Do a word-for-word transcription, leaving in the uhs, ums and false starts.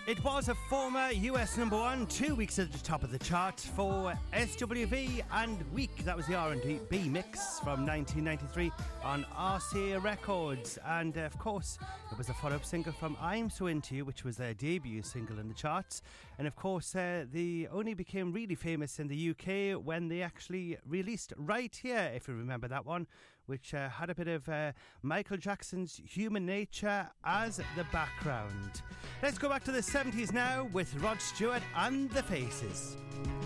It was a former U S number one, two weeks at the top of the chart for S W V and Week. That was the R and B mix from nineteen ninety-three on R C A Records. And uh, of course, it was a follow-up single from I'm So Into You, which was their debut single in the charts. And of course, uh, they only became really famous in the U K when they actually released Right Here, if you remember that one, which uh, had a bit of uh, Michael Jackson's Human Nature as the background. Let's go back to the seventies now with Rod Stewart and The Faces.